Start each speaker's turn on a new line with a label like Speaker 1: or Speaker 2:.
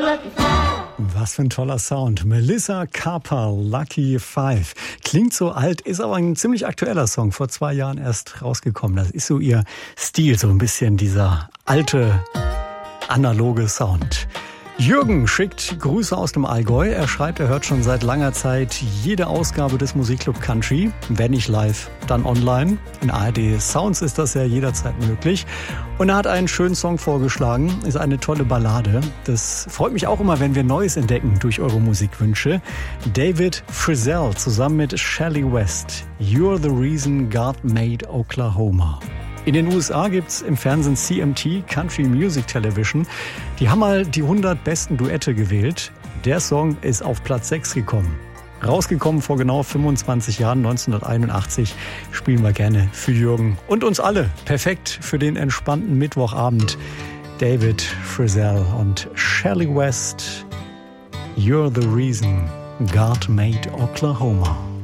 Speaker 1: Lucky Five.
Speaker 2: Was für ein toller Sound. Melissa Carper, Lucky Five. Klingt so alt, ist aber ein ziemlich aktueller Song. Vor 2 Jahren erst rausgekommen. Das ist so ihr Stil, so ein bisschen dieser alte, analoge Sound. Jürgen schickt Grüße aus dem Allgäu. Er schreibt, er hört schon seit langer Zeit jede Ausgabe des Musikclub Country. Wenn nicht live, dann online. In ARD Sounds ist das ja jederzeit möglich. Und er hat einen schönen Song vorgeschlagen. Ist eine tolle Ballade. Das freut mich auch immer, wenn wir Neues entdecken durch eure Musikwünsche. David Frizzell zusammen mit Shelley West. You're the reason God made Oklahoma. In den USA gibt's im Fernsehen CMT, Country Music Television. Die haben mal die 100 besten Duette gewählt. Der Song ist auf Platz 6 gekommen. Rausgekommen vor genau 25 Jahren, 1981. Spielen wir gerne für Jürgen und uns alle. Perfekt für den entspannten Mittwochabend. David Frizzell und Shelley West. You're the reason God made Oklahoma.